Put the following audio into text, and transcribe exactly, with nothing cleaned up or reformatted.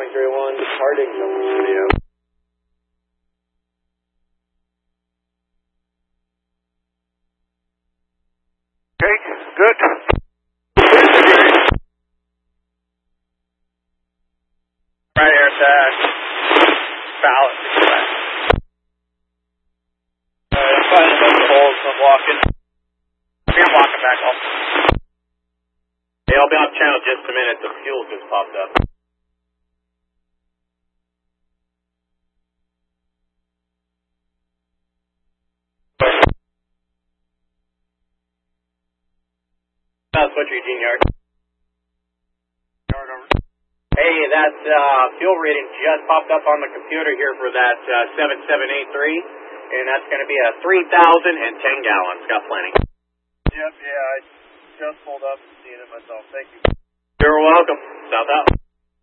nine three one, departing from the studio. Okay, good. Right here at that ballot. Uh, I'm finding those holes from walking. I'm walking back home. Hey, I'll be off channel just a minute. The fuel just popped up. That's what Eugene Yard. Yard over. Hey, that uh, fuel reading just popped up on the computer here for that uh, seven seven eight three, and that's going to be a three thousand ten gallons. Got plenty. Yep, yeah, I just pulled up and seen it myself. Thank you. You're welcome. South out.